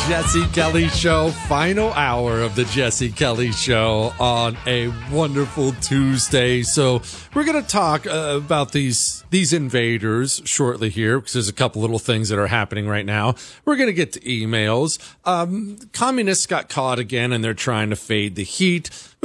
Jesse Kelly Show, final hour of the Jesse Kelly Show on a wonderful Tuesday. So we're going to talk about these invaders shortly here because there's a couple little things that are happening right now. We're going to get to emails. Communists got caught again and they're trying to fade the heat.